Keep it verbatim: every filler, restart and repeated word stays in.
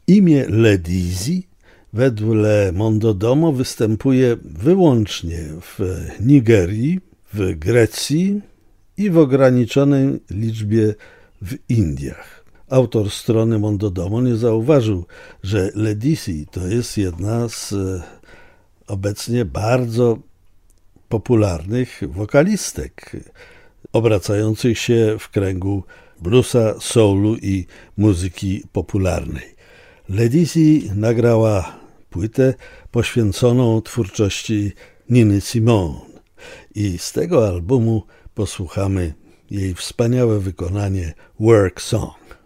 Imię Ledisi wedle Mondodomo występuje wyłącznie w Nigerii, w Grecji i w ograniczonej liczbie w Indiach. Autor strony Mondodomo nie zauważył, że Ledisi to jest jedna z obecnie bardzo popularnych wokalistek, obracających się w kręgu bluesa, soulu i muzyki popularnej. Ledisi nagrała płytę poświęconą twórczości Niny Simone i z tego albumu posłuchamy jej wspaniałe wykonanie Work Song.